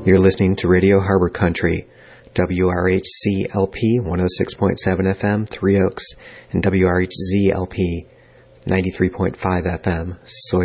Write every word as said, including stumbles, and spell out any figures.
You're listening to Radio Harbor Country, W R H C L P one oh six point seven F M, Three Oaks, and W R H Z L P ninety-three point five F M, Sawyer.